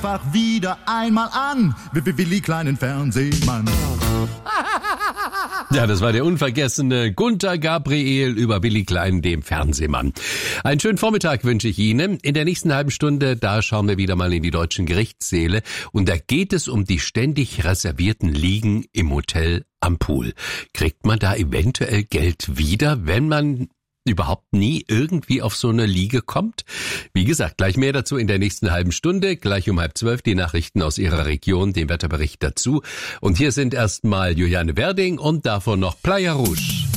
einfach wieder einmal an. Willi kleinen Fernsehmann. Ja, das war der unvergessene Gunter Gabriel über Willi Klein, dem Fernsehmann. Einen schönen Vormittag wünsche ich Ihnen. In der nächsten halben Stunde, da schauen wir wieder mal in die deutschen Gerichtssäle. Und da geht es um die ständig reservierten Liegen im Hotel am Pool. Kriegt man da eventuell Geld wieder, wenn man überhaupt nie irgendwie auf so eine Liege kommt? Wie gesagt, gleich mehr dazu in der nächsten halben Stunde. Gleich um 11:30 die Nachrichten aus Ihrer Region, den Wetterbericht dazu. Und hier sind erstmal Juliane Werding und davon noch Playa Rouge.